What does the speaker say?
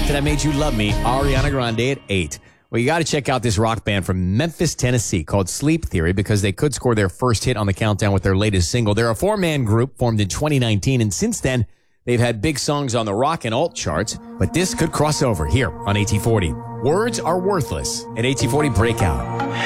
That I Made You Love Me, Ariana Grande at 8. Well, you got to check out this rock band from Memphis, Tennessee called Sleep Theory because they could score their first hit on the countdown with their latest single. They're a four-man group formed in 2019, and since then, they've had big songs on the rock and alt charts, but this could cross over here on AT40. Words Are Worthless at AT40 Breakout.